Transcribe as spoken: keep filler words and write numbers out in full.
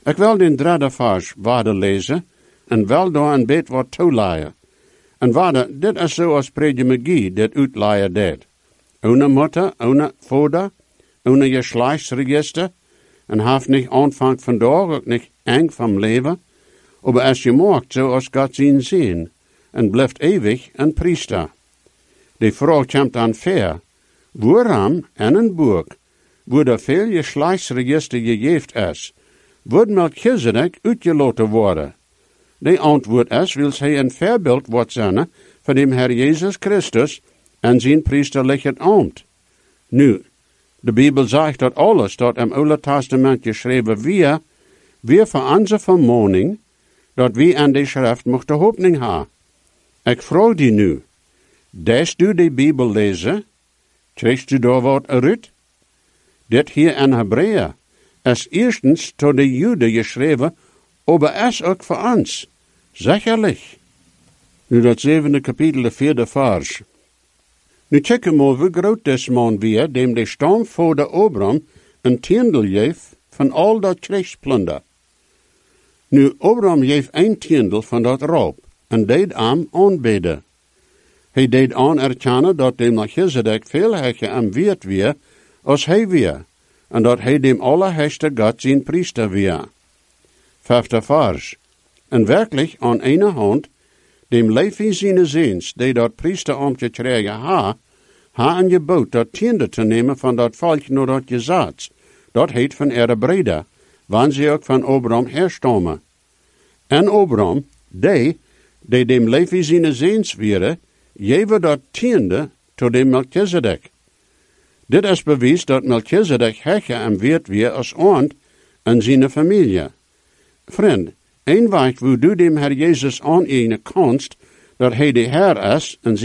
Ik wil den derde vers waarde lezen en wel door een beetje wat toelaaien. En waarde, dit is zoals predemagie dit uitlaaien deed. Ohne moeder, ohne vader, ohne geslachtsregister, en heeft niet aanvang vandaag, ook niet eng van leven, aber als je maakt zoals God zien zien, en blijft eeuwig een priester. Die vrouw komt aan ver, waarom en een boek, waar er veel geslachtsregister gegeven is, wordt Melchizedek uitgelaten worden. Die antwoord is, wil hij een voorbeeld wordt zijn van de Heer Jezus Christus en zijn priesterlijke ambt. Nu, de Bijbel zegt dat alles dat im Oude Testament geschreven weer, weer voor onze vermoning, dat we aan de schrift mochten hoopning hebben. Ik vraag die nu, des du de Bijbel lezen, krijgst u daar wat uit? Dit hier in Hebreeën is eerstens tot de Joden geschreven, aber is ook voor ons, zekerlijk. Nu dat zevende kapitel, de vierde vers. Nu checken we hoe groot des man weer, dem de stamvader Abraham een tiendel geeft van al dat krijgsplunder. Nu, Abraham geeft een tiendel van dat roop, en deed aan aanbidden. Hij deed aan erkennen dat de Melchizedek veel hecher en weert weer, als hij weer, en dat hij dem allerheerste God zijn priester weer. Vijfde vers. En werkelijk aan ene hand, dem Levi zijn ziens, die dat priesterambt gekregen ha, ha een gebod dat tiende te nemen van dat volk naar dat gezaad. Dat heet van ere breda, wanneer ze ook van Abraham herstammen. En Abraham, die, die dem Levi zijn ziens wieren, geven dat tiende tot dem Melchizedek. Dit is bewijs dat Melchizedek hecher en weert weer als aand en zijn familie. Vriend, een weg wo du dem Herr Jezus aan je kanst, dat hij de Heer is en